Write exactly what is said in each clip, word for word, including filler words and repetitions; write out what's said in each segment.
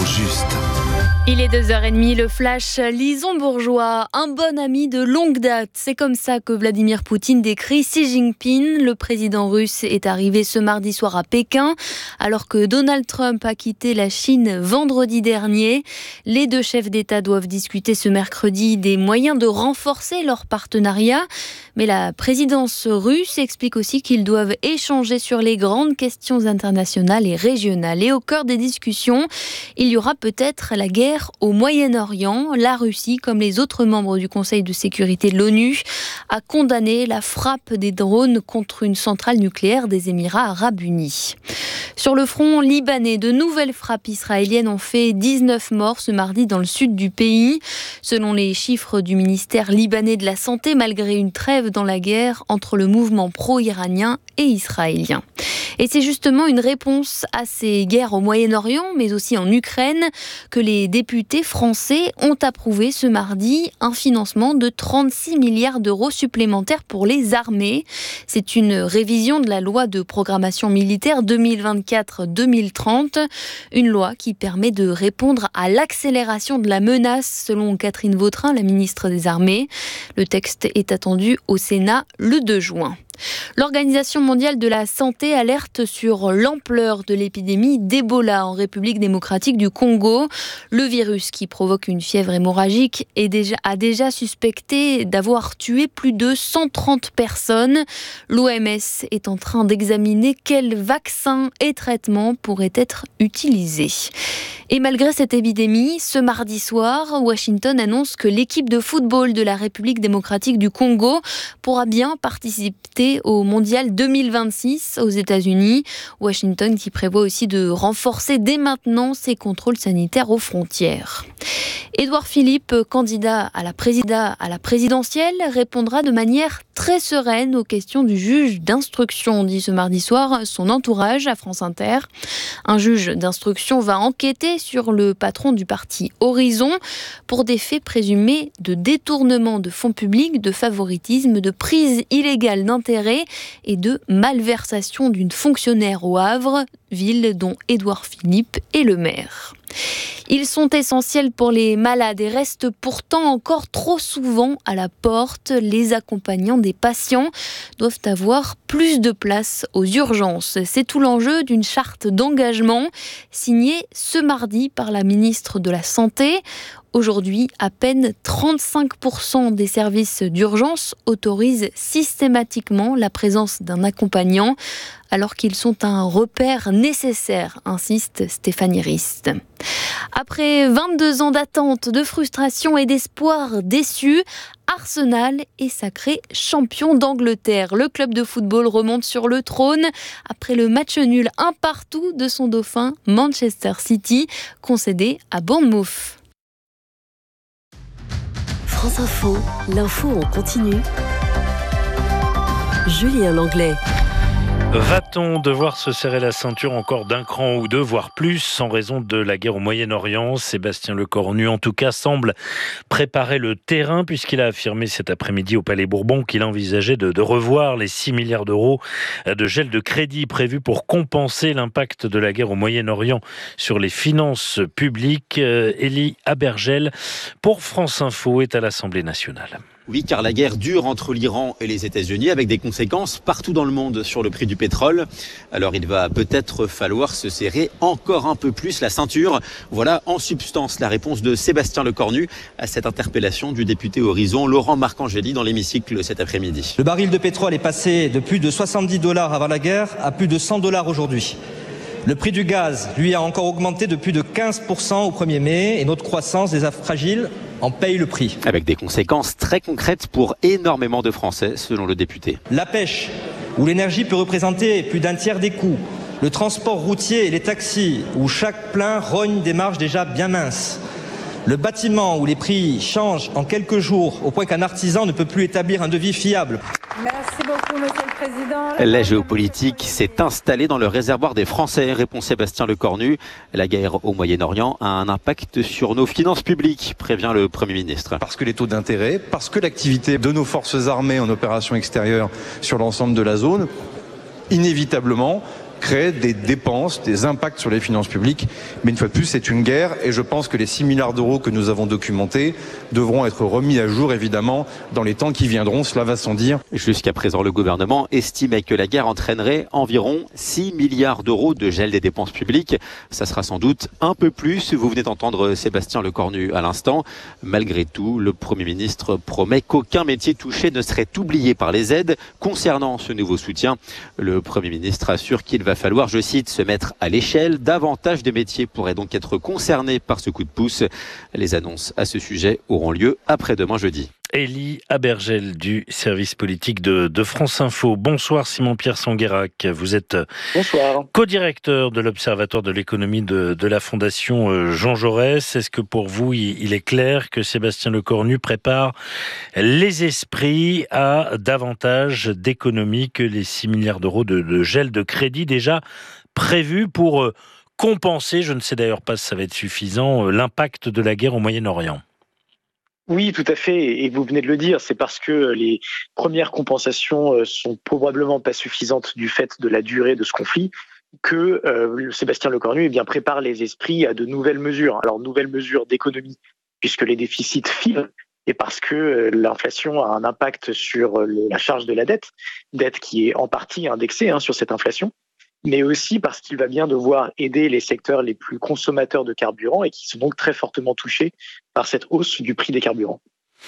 juste. Il est deux heures trente, le flash Lison Bourgeois, un bon ami de longue date. C'est comme ça que Vladimir Poutine décrit Xi Jinping. Le président russe est arrivé ce mardi soir à Pékin, alors que Donald Trump a quitté la Chine vendredi dernier. Les deux chefs d'État doivent discuter ce mercredi des moyens de renforcer leur partenariat. Mais la présidence russe explique aussi qu'ils doivent échanger sur les grandes questions internationales et régionales. Et au cœur des discussions, il y aura peut-être la guerre au Moyen-Orient. La Russie, comme les autres membres du Conseil de sécurité de l'ONU, a condamné la frappe des drones contre une centrale nucléaire des Émirats arabes unis. Sur le front libanais, de nouvelles frappes israéliennes ont fait dix-neuf morts ce mardi dans le sud du pays. Selon les chiffres du ministère libanais de la Santé, malgré une trêve dans la guerre entre le mouvement pro-iranien et israélien. Et c'est justement une réponse à ces guerres au Moyen-Orient, mais aussi en Ukraine, que les députés français ont approuvé ce mardi un financement de trente-six milliards d'euros supplémentaires pour les armées. C'est une révision de la loi de programmation militaire deux mille vingt-quatre deux mille trente, une loi qui permet de répondre à l'accélération de la menace, selon Catherine Vautrin, la ministre des Armées. Le texte est attendu au Sénat le deux juin. L'Organisation mondiale de la santé alerte sur l'ampleur de l'épidémie d'Ebola en République démocratique du Congo. Le virus qui provoque une fièvre hémorragique est déjà, a déjà suspecté d'avoir tué plus de cent trente personnes. L'O M S est en train d'examiner quels vaccins et traitements pourraient être utilisés. Et malgré cette épidémie, ce mardi soir, Washington annonce que l'équipe de football de la République démocratique du Congo pourra bien participer au Mondial deux mille vingt-six aux États-Unis. Washington qui prévoit aussi de renforcer dès maintenant ses contrôles sanitaires aux frontières. Édouard Philippe, candidat à la, présida, à la présidentielle, répondra de manière très sereine aux questions du juge d'instruction, dit ce mardi soir son entourage à France Inter. Un juge d'instruction va enquêter sur le patron du parti Horizon pour des faits présumés de détournement de fonds publics, de favoritisme, de prise illégale d'intérêt et de malversation d'une fonctionnaire au Havre, ville dont Édouard Philippe est le maire. Ils sont essentiels pour les malades et restent pourtant encore trop souvent à la porte. Les accompagnants des patients doivent avoir plus de place aux urgences. C'est tout l'enjeu d'une charte d'engagement signée ce mardi par la ministre de la Santé. Aujourd'hui, à peine trente-cinq pour cent des services d'urgence autorisent systématiquement la présence d'un accompagnant, alors qu'ils sont un repère nécessaire, insiste Stéphanie Rist. Après vingt-deux ans d'attente, de frustration et d'espoir déçus, Arsenal est sacré champion d'Angleterre. Le club de football remonte sur le trône après le match nul un partout de son dauphin Manchester City, concédé à Bournemouth. France Info, l'info en continu. Julien Langlais. Va-t-on devoir se serrer la ceinture encore d'un cran ou deux, voire plus, en raison de la guerre au Moyen-Orient ? Sébastien Lecornu, en tout cas, semble préparer le terrain, puisqu'il a affirmé cet après-midi au Palais Bourbon qu'il envisageait de, de revoir les six milliards d'euros de gel de crédit prévus pour compenser l'impact de la guerre au Moyen-Orient sur les finances publiques. Élie Abergel, pour France Info, est à l'Assemblée nationale. Oui, car la guerre dure entre l'Iran et les États-Unis avec des conséquences partout dans le monde sur le prix du pétrole. Alors il va peut-être falloir se serrer encore un peu plus la ceinture. Voilà en substance la réponse de Sébastien Lecornu à cette interpellation du député Horizon Laurent Marcangeli dans l'hémicycle cet après-midi. Le baril de pétrole est passé de plus de soixante-dix dollars avant la guerre à plus de cent dollars aujourd'hui. Le prix du gaz, lui, a encore augmenté de plus de quinze pour cent au premier mai et notre croissance des affres fragiles en paye le prix. Avec des conséquences très concrètes pour énormément de Français, selon le député. La pêche, où l'énergie peut représenter plus d'un tiers des coûts. Le transport routier et les taxis, où chaque plein rogne des marges déjà bien minces. Le bâtiment, où les prix changent en quelques jours, au point qu'un artisan ne peut plus établir un devis fiable. Merci beaucoup, Monsieur le Président. La géopolitique s'est installée dans le réservoir des Français, répond Sébastien Lecornu. La guerre au Moyen-Orient a un impact sur nos finances publiques, prévient le Premier ministre. Parce que les taux d'intérêt, parce que l'activité de nos forces armées en opération extérieure sur l'ensemble de la zone, inévitablement, crée des dépenses, des impacts sur les finances publiques. Mais une fois de plus, c'est une guerre et je pense que les six milliards d'euros que nous avons documentés devront être remis à jour, évidemment, dans les temps qui viendront. Cela va sans dire. Jusqu'à présent, le gouvernement estimait que la guerre entraînerait environ six milliards d'euros de gel des dépenses publiques. Ça sera sans doute un peu plus. Vous venez d'entendre Sébastien Lecornu à l'instant. Malgré tout, le Premier ministre promet qu'aucun métier touché ne serait oublié par les aides. Concernant ce nouveau soutien, le Premier ministre assure qu'il va falloir, je cite, se mettre à l'échelle. Davantage de métiers pourraient donc être concernés par ce coup de pouce. Les annonces à ce sujet auront lieu après-demain jeudi. Élie Abergel du service politique de, de France Info. Bonsoir Simon-Pierre Sanguérac. Vous êtes Bonsoir. Co-directeur de l'Observatoire de l'économie de, de la Fondation Jean Jaurès. Est-ce que pour vous, il, il est clair que Sébastien Lecornu prépare les esprits à davantage d'économies que les six milliards d'euros de, de gel de crédit déjà prévus pour compenser, je ne sais d'ailleurs pas si ça va être suffisant, l'impact de la guerre au Moyen-Orient? Oui, tout à fait. Et vous venez de le dire, c'est parce que les premières compensations sont probablement pas suffisantes du fait de la durée de ce conflit que euh, Sébastien Lecornu eh bien, prépare les esprits à de nouvelles mesures. Alors, nouvelles mesures d'économie, puisque les déficits filent, et parce que euh, l'inflation a un impact sur euh, le, la charge de la dette, dette qui est en partie indexée hein, sur cette inflation, mais aussi parce qu'il va bien devoir aider les secteurs les plus consommateurs de carburant et qui sont donc très fortement touchés par cette hausse du prix des carburants.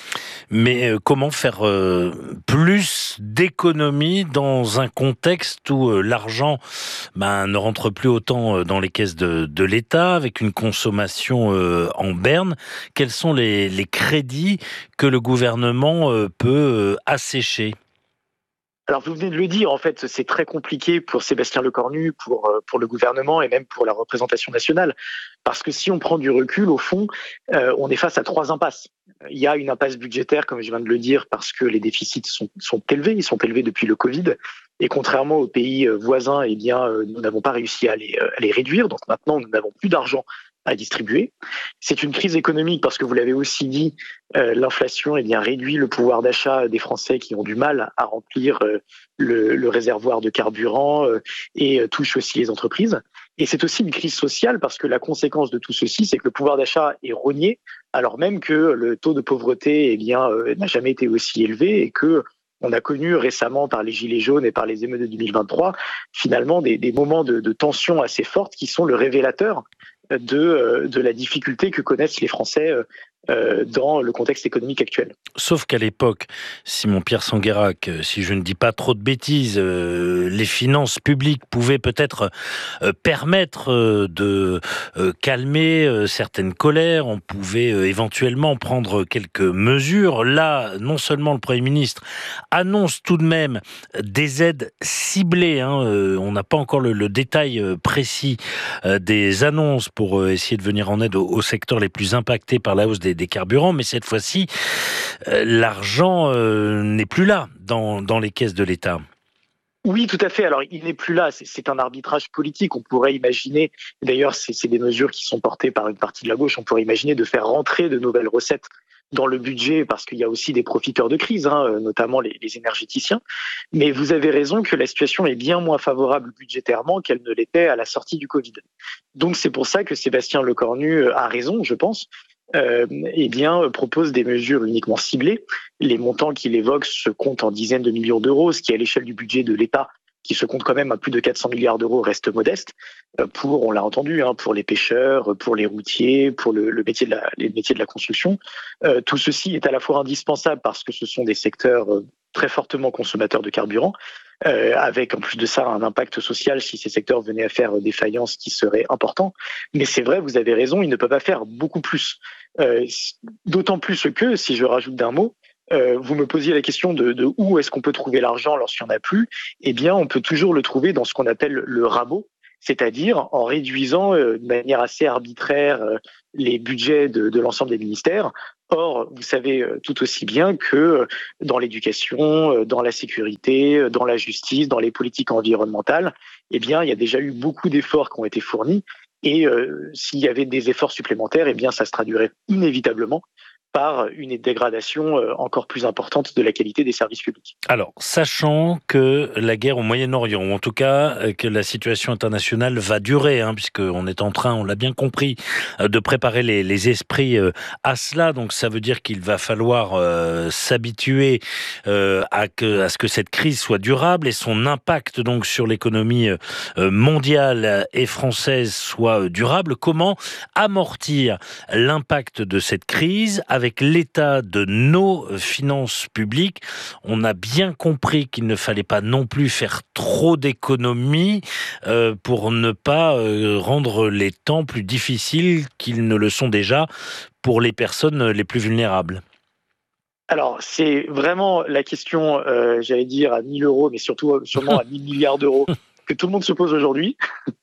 Mais euh, comment faire euh, plus d'économies dans un contexte où euh, l'argent ben, ne rentre plus autant euh, dans les caisses de, de l'État, avec une consommation euh, en berne? Quels sont les, les crédits que le gouvernement euh, peut euh, assécher? Alors vous venez de le dire, en fait, c'est très compliqué pour Sébastien Lecornu, pour, pour le gouvernement et même pour la représentation nationale. Parce que si on prend du recul, au fond, euh, on est face à trois impasses. Il y a une impasse budgétaire, comme je viens de le dire, parce que les déficits sont, sont élevés, ils sont élevés depuis le Covid. Et contrairement aux pays voisins, eh bien, nous n'avons pas réussi à les, à les réduire. Donc maintenant, nous n'avons plus d'argent à distribuer. C'est une crise économique parce que vous l'avez aussi dit, euh, l'inflation eh bien, réduit le pouvoir d'achat des Français qui ont du mal à remplir euh, le, le réservoir de carburant euh, et euh, touche aussi les entreprises. Et c'est aussi une crise sociale parce que la conséquence de tout ceci, c'est que le pouvoir d'achat est rogné alors même que le taux de pauvreté eh bien, euh, n'a jamais été aussi élevé et que on a connu récemment par les Gilets jaunes et par les émeutes de deux mille vingt-trois finalement des, des moments de, de tension assez fortes qui sont le révélateur de, de la difficulté que connaissent les Français euh, dans le contexte économique actuel. Sauf qu'à l'époque, Simon-Pierre Sanguérac, si je ne dis pas trop de bêtises, euh, les finances publiques pouvaient peut-être euh, permettre euh, de euh, calmer euh, certaines colères, on pouvait euh, éventuellement prendre quelques mesures. Là, non seulement le Premier ministre annonce tout de même des aides ciblées, hein, euh, on n'a pas encore le, le détail euh, précis euh, des annonces pour euh, essayer de venir en aide aux, aux secteurs les plus impactés par la hausse des, des carburants, mais cette fois-ci, euh, l'argent euh, n'est plus là dans, dans les caisses de l'État. Oui, tout à fait. Alors, il n'est plus là. C'est, c'est un arbitrage politique. On pourrait imaginer, d'ailleurs, c'est, c'est des mesures qui sont portées par une partie de la gauche, on pourrait imaginer de faire rentrer de nouvelles recettes dans le budget parce qu'il y a aussi des profiteurs de crise, hein, notamment les, les énergéticiens. Mais vous avez raison que la situation est bien moins favorable budgétairement qu'elle ne l'était à la sortie du Covid. Donc, c'est pour ça que Sébastien Lecornu a raison, je pense. Euh, eh bien, propose des mesures uniquement ciblées. Les montants qu'il évoque se comptent en dizaines de millions d'euros, ce qui à l'échelle du budget de l'État, qui se compte quand même à plus de quatre cents milliards d'euros, reste modeste. Pour, on l'a entendu, hein, pour les pêcheurs, pour les routiers, pour le, le métier de la, les métiers de la construction. Euh, tout ceci est à la fois indispensable parce que ce sont des secteurs très fortement consommateurs de carburant, euh, avec en plus de ça un impact social si ces secteurs venaient à faire défaillance qui serait important. Mais c'est vrai, vous avez raison, ils ne peuvent pas faire beaucoup plus. Euh, d'autant plus que, si je rajoute d'un mot, euh, vous me posiez la question de, de où est-ce qu'on peut trouver l'argent lorsqu'il n'y en a plus. Eh bien, on peut toujours le trouver dans ce qu'on appelle le rabot, c'est-à-dire en réduisant euh, de manière assez arbitraire euh, les budgets de, de l'ensemble des ministères. Or, vous savez euh, tout aussi bien que euh, dans l'éducation, euh, dans la sécurité, euh, dans la justice, dans les politiques environnementales, eh bien, il y a déjà eu beaucoup d'efforts qui ont été fournis. Et euh, s'il y avait des efforts supplémentaires, eh bien, ça se traduirait inévitablement par une dégradation encore plus importante de la qualité des services publics. Alors, sachant que la guerre au Moyen-Orient, ou en tout cas que la situation internationale va durer, hein, puisqu'on est en train, on l'a bien compris, de préparer les, les esprits à cela, donc ça veut dire qu'il va falloir euh, s'habituer euh, à, que, à ce que cette crise soit durable et son impact donc sur l'économie euh, mondiale et française soit durable. Comment amortir l'impact de cette crise avec avec l'état de nos finances publiques? On a bien compris qu'il ne fallait pas non plus faire trop d'économies euh, pour ne pas euh, rendre les temps plus difficiles qu'ils ne le sont déjà pour les personnes les plus vulnérables. Alors, c'est vraiment la question, euh, j'allais dire, à mille euros, mais surtout sûrement à mille milliards d'euros que tout le monde se pose aujourd'hui.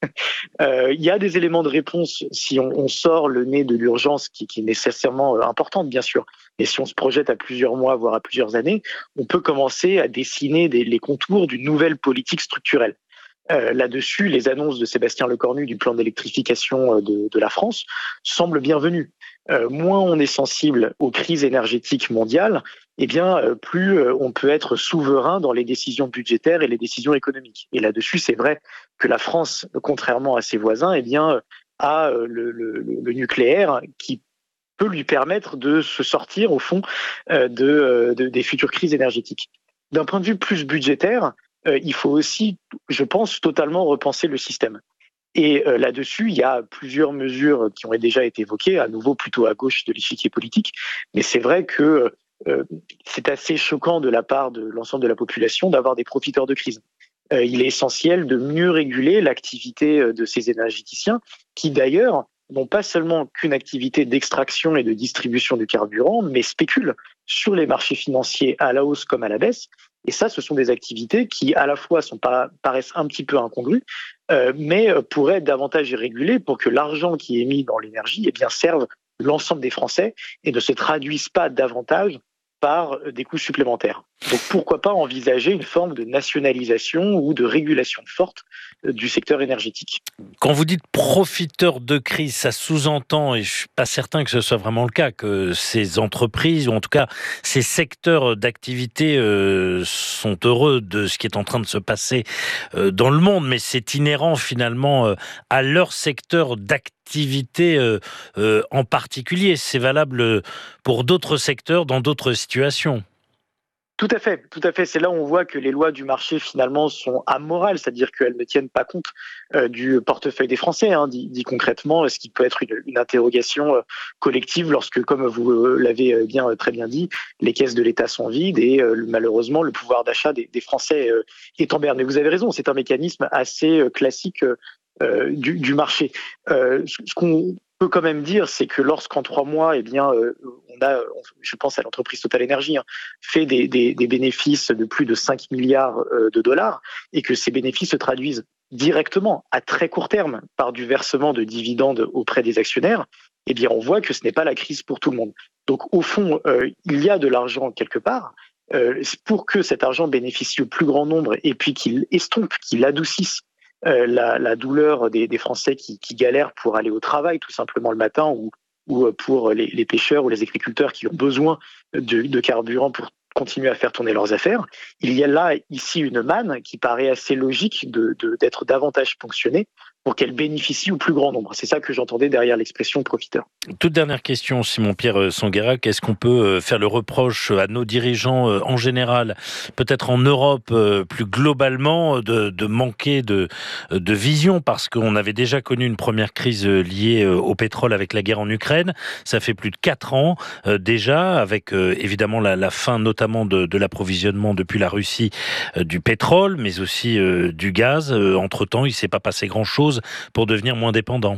euh, il y a des éléments de réponse si on, on sort le nez de l'urgence qui, qui est nécessairement euh, importante, bien sûr. Et si on se projette à plusieurs mois, voire à plusieurs années, on peut commencer à dessiner des, les contours d'une nouvelle politique structurelle. Euh, là-dessus, les annonces de Sébastien Lecornu du plan d'électrification de, de la France semblent bienvenues. Euh, moins on est sensible aux crises énergétiques mondiales, eh bien, euh, plus euh, on peut être souverain dans les décisions budgétaires et les décisions économiques. Et là-dessus, c'est vrai que la France, contrairement à ses voisins, eh bien, a euh, le, le, le nucléaire qui peut lui permettre de se sortir, au fond, euh, de, de, des futures crises énergétiques. D'un point de vue plus budgétaire, euh, il faut aussi, je pense, totalement repenser le système. Et euh, là-dessus, il y a plusieurs mesures qui ont déjà été évoquées, à nouveau plutôt à gauche de l'échiquier politique. Mais c'est vrai que euh, c'est assez choquant de la part de l'ensemble de la population d'avoir des profiteurs de crise. Euh, il est essentiel de mieux réguler l'activité de ces énergéticiens qui, d'ailleurs, n'ont pas seulement qu'une activité d'extraction et de distribution du carburant, mais spéculent sur les marchés financiers à la hausse comme à la baisse. Et ça, ce sont des activités qui, à la fois, sont pas, paraissent un petit peu incongrues, euh, mais pourraient être davantage régulées pour que l'argent qui est mis dans l'énergie eh bien, serve l'ensemble des Français et ne se traduise pas davantage par des coûts supplémentaires. Donc pourquoi pas envisager une forme de nationalisation ou de régulation forte du secteur énergétique. Quand vous dites profiteur de crise, ça sous-entend, et je ne suis pas certain que ce soit vraiment le cas, que ces entreprises, ou en tout cas ces secteurs d'activité euh, sont heureux de ce qui est en train de se passer euh, dans le monde, mais c'est inhérent finalement euh, à leur secteur d'activité euh, euh, en particulier. C'est valable pour d'autres secteurs dans d'autres situations. Tout à fait, tout à fait. C'est là où on voit que les lois du marché finalement sont amorales, c'est-à-dire qu'elles ne tiennent pas compte euh, du portefeuille des Français, hein, dit, dit concrètement, ce qui peut être une, une interrogation euh, collective lorsque, comme vous euh, l'avez bien euh, très bien dit, les caisses de l'État sont vides et euh, malheureusement le pouvoir d'achat des, des Français euh, est en berne. Mais vous avez raison, c'est un mécanisme assez euh, classique euh, du, du marché. Euh, ce qu'on peut quand même dire, c'est que lorsqu'en trois mois, eh bien, euh, on a, je pense à l'entreprise Total Energy, hein, fait des, des, des bénéfices de plus de cinq milliards euh, de dollars et que ces bénéfices se traduisent directement, à très court terme, par du versement de dividendes auprès des actionnaires, eh bien, on voit que ce n'est pas la crise pour tout le monde. Donc, au fond, euh, il y a de l'argent quelque part. Euh, pour que cet argent bénéficie au plus grand nombre et puis qu'il estompe, qu'il adoucisse Euh, la, la douleur des, des Français qui, qui galèrent pour aller au travail tout simplement le matin ou, ou pour les, les pêcheurs ou les agriculteurs qui ont besoin de, de carburant pour continuer à faire tourner leurs affaires. Il y a là ici une manne qui paraît assez logique de, de, d'être davantage ponctionnée pour qu'elle bénéficie au plus grand nombre. C'est ça que j'entendais derrière l'expression profiteur. Toute dernière question, Simon-Pierre Sanguérac. Est-ce qu'on peut faire le reproche à nos dirigeants en général, peut-être en Europe plus globalement, de, de manquer de, de vision, parce qu'on avait déjà connu une première crise liée au pétrole avec la guerre en Ukraine. Ça fait plus de quatre ans euh, déjà, avec euh, évidemment la, la fin notamment de, de l'approvisionnement depuis la Russie euh, du pétrole, mais aussi euh, du gaz. Euh, entre-temps, il ne s'est pas passé grand-chose pour devenir moins dépendant.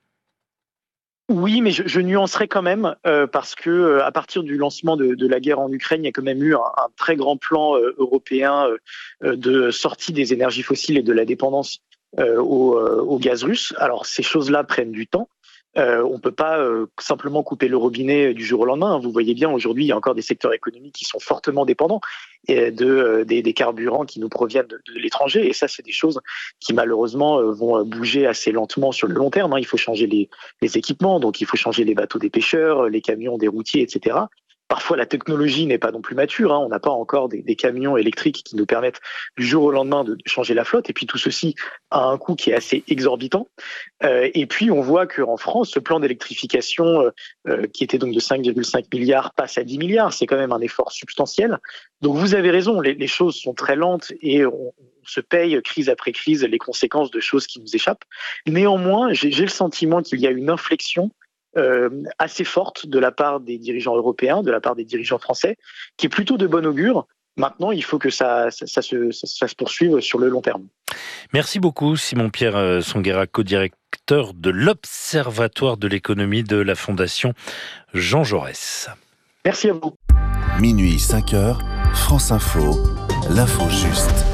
Oui, mais je, je nuancerai quand même euh, parce que euh, à partir du lancement de, de la guerre en Ukraine, il y a quand même eu un, un très grand plan euh, européen euh, de sortie des énergies fossiles et de la dépendance euh, au, euh, au gaz russe. Alors ces choses-là prennent du temps. Euh, on ne peut pas euh, simplement couper le robinet du jour au lendemain. Vous voyez bien, aujourd'hui, il y a encore des secteurs économiques qui sont fortement dépendants et de, euh, des, des carburants qui nous proviennent de, de l'étranger. Et ça, c'est des choses qui, malheureusement, euh, vont bouger assez lentement sur le long terme. Hein. Il faut changer les, les équipements, donc il faut changer les bateaux des pêcheurs, les camions des routiers, et cetera. Parfois, la technologie n'est pas non plus mature. Hein. On n'a pas encore des, des camions électriques qui nous permettent du jour au lendemain de changer la flotte. Et puis tout ceci a un coût qui est assez exorbitant. Euh, et puis on voit qu'en France, ce plan d'électrification euh, qui était donc de cinq virgule cinq milliards passe à dix milliards. C'est quand même un effort substantiel. Donc vous avez raison, les, les choses sont très lentes et on, on se paye crise après crise les conséquences de choses qui nous échappent. Néanmoins, j'ai, j'ai le sentiment qu'il y a une inflexion Euh, assez forte de la part des dirigeants européens, de la part des dirigeants français, qui est plutôt de bon augure. Maintenant, il faut que ça, ça, ça, se, ça, ça se poursuive sur le long terme. Merci beaucoup, Simon-Pierre Songuera, co-directeur de l'Observatoire de l'économie de la Fondation Jean Jaurès. Merci à vous. Minuit, cinq heures, France Info, l'info juste.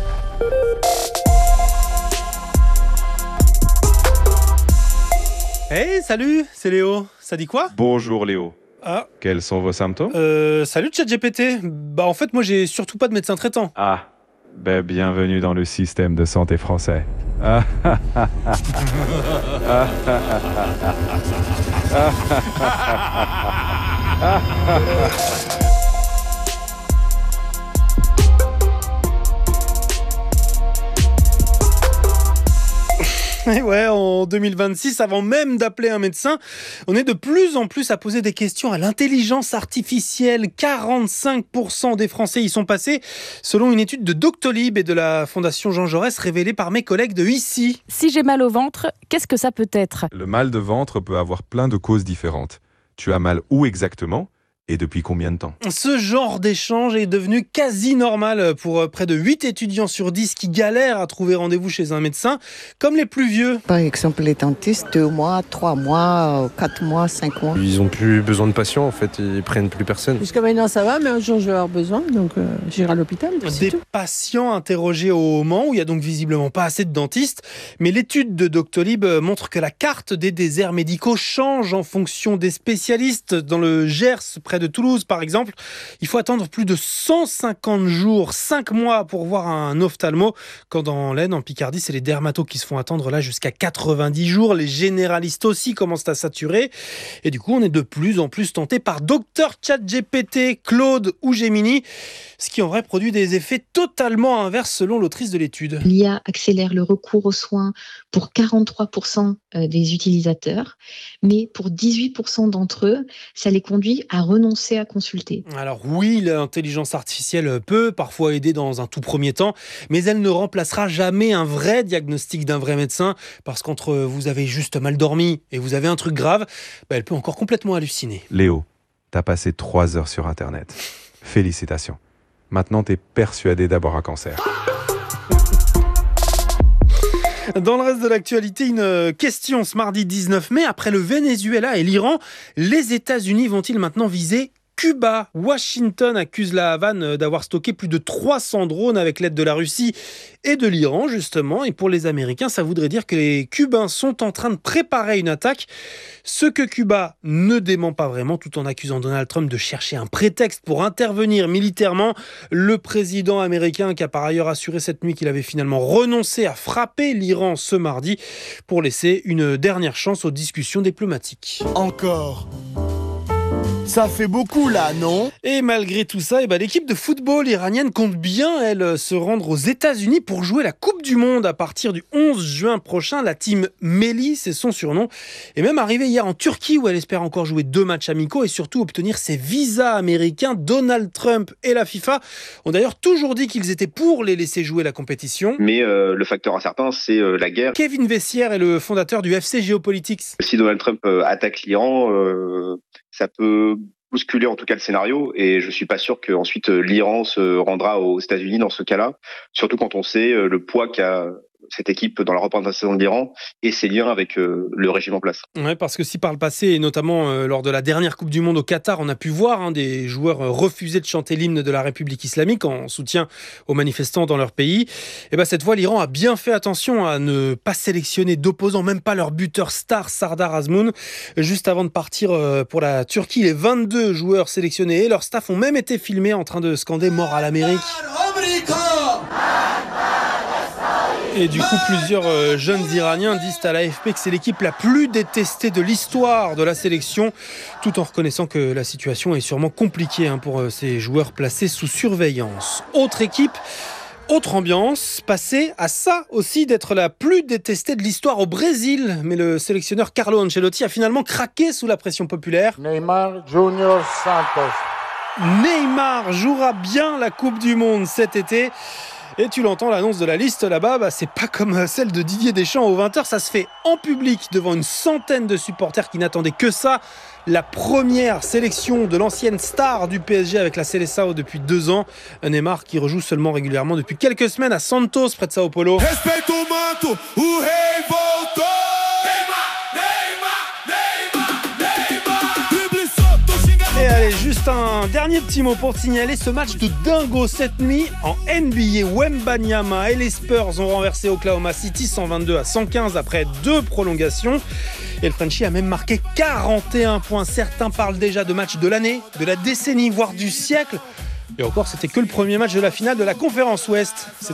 Hey, salut, c'est Léo. Ça dit quoi ? Bonjour Léo. Ah. Quels sont vos symptômes ? Euh, salut ChatGPT. Bah en fait, moi j'ai surtout pas de médecin traitant. Ah, ben bienvenue dans le système de santé français. Ah, ah, ah, ah. Ah, ah, ah, ah. Et ouais, en deux mille vingt-six, avant même d'appeler un médecin, on est de plus en plus à poser des questions à l'intelligence artificielle. quarante-cinq pour cent des Français y sont passés, selon une étude de Doctolib et de la Fondation Jean Jaurès révélée par mes collègues de ici. Si j'ai mal au ventre, qu'est-ce que ça peut être ? Le mal de ventre peut avoir plein de causes différentes. Tu as mal où exactement ? Et depuis combien de temps ? Ce genre d'échange est devenu quasi normal pour près de huit étudiants sur dix qui galèrent à trouver rendez-vous chez un médecin, comme les plus vieux. Par exemple, les dentistes, deux mois, trois mois, quatre mois, cinq mois. Ils n'ont plus besoin de patients, en fait, ils prennent plus personne. Jusqu'à maintenant, ça va, mais un jour, je vais avoir besoin, donc euh, j'irai à l'hôpital. Des tout. Patients interrogés au Mans, où il n'y a donc visiblement pas assez de dentistes, mais l'étude de Doctolib montre que la carte des déserts médicaux change en fonction des spécialistes. Dans le Gers, près de Toulouse par exemple, il faut attendre plus de cent cinquante jours, cinq mois pour voir un ophtalmo, quand dans l'Aisne, en Picardie, c'est les dermatos qui se font attendre là jusqu'à quatre-vingt-dix jours. Les généralistes aussi commencent à saturer et du coup on est de plus en plus tenté par Docteur ChatGPT, Claude ou Gemini, ce qui en vrai produit des effets totalement inverses selon l'autrice de l'étude. L'I A accélère le recours aux soins pour quarante-trois pour cent des utilisateurs, mais pour dix-huit pour cent d'entre eux, ça les conduit à renoncer à consulter. Alors oui, l'intelligence artificielle peut parfois aider dans un tout premier temps, mais elle ne remplacera jamais un vrai diagnostic d'un vrai médecin, parce qu'entre vous avez juste mal dormi et vous avez un truc grave, bah elle peut encore complètement halluciner. Léo, t'as passé trois heures sur Internet. Félicitations. Maintenant, t'es persuadé d'avoir un cancer. Dans le reste de l'actualité, une question ce mardi dix-neuf mai. Après le Venezuela et l'Iran, les États-Unis vont-ils maintenant viser Cuba? Washington accuse la Havane d'avoir stocké plus de trois cents drones avec l'aide de la Russie et de l'Iran, justement. Et pour les Américains, ça voudrait dire que les Cubains sont en train de préparer une attaque. Ce que Cuba ne dément pas vraiment, tout en accusant Donald Trump de chercher un prétexte pour intervenir militairement. Le président américain, qui a par ailleurs assuré cette nuit qu'il avait finalement renoncé à frapper l'Iran ce mardi, pour laisser une dernière chance aux discussions diplomatiques. Encore ? Ça fait beaucoup là, non ? Et malgré tout ça, eh ben, l'équipe de football iranienne compte bien, elle, se rendre aux États-Unis pour jouer la Coupe du Monde à partir du onze juin prochain. La team Melli, c'est son surnom, est même arrivée hier en Turquie où elle espère encore jouer deux matchs amicaux et surtout obtenir ses visas américains. Donald Trump et la FIFA ont d'ailleurs toujours dit qu'ils étaient pour les laisser jouer la compétition. Mais euh, le facteur incertain, c'est euh, la guerre. Kevin Vessière est le fondateur du F C Geopolitics. Si Donald Trump euh, attaque l'Iran, euh, ça peut bousculer en tout cas le scénario et je suis pas sûr qu'ensuite l'Iran se rendra aux États-Unis dans ce cas-là, surtout quand on sait le poids qu'a cette équipe dans la représentation de l'Iran et ses liens avec euh, le régime en place. Ouais, parce que si par le passé, et notamment euh, lors de la dernière Coupe du Monde au Qatar, on a pu voir hein, des joueurs euh, refuser de chanter l'hymne de la République islamique en soutien aux manifestants dans leur pays, et ben cette fois l'Iran a bien fait attention à ne pas sélectionner d'opposants, même pas leur buteur star Sardar Azmoun. Juste avant de partir euh, pour la Turquie, les vingt-deux joueurs sélectionnés et leur staff ont même été filmés en train de scander mort à l'Amérique. Et du coup, plusieurs euh, jeunes Iraniens disent à l'A F P que c'est l'équipe la plus détestée de l'histoire de la sélection, tout en reconnaissant que la situation est sûrement compliquée hein, pour euh, ces joueurs placés sous surveillance. Autre équipe, autre ambiance, passée à ça aussi d'être la plus détestée de l'histoire au Brésil. Mais le sélectionneur Carlo Ancelotti a finalement craqué sous la pression populaire. Neymar Junior Santos. Neymar jouera bien la Coupe du Monde cet été. Et tu l'entends, l'annonce de la liste là-bas, bah, c'est pas comme celle de Didier Deschamps aux vingt heures, ça se fait en public devant une centaine de supporters qui n'attendaient que ça. La première sélection de l'ancienne star du P S G avec la Seleção depuis deux ans. Neymar qui rejoue seulement régulièrement depuis quelques semaines à Santos, près de Sao Paulo. Respeito o manto, o rei voltou. Et allez, juste un dernier petit mot pour te signaler ce match de dingo cette nuit en N B A. Wembanyama et les Spurs ont renversé Oklahoma City cent vingt-deux à cent quinze après deux prolongations. Et le Frenchie a même marqué quarante et un points. Certains parlent déjà de match de l'année, de la décennie, voire du siècle. Et encore, c'était que le premier match de la finale de la Conférence Ouest. C'est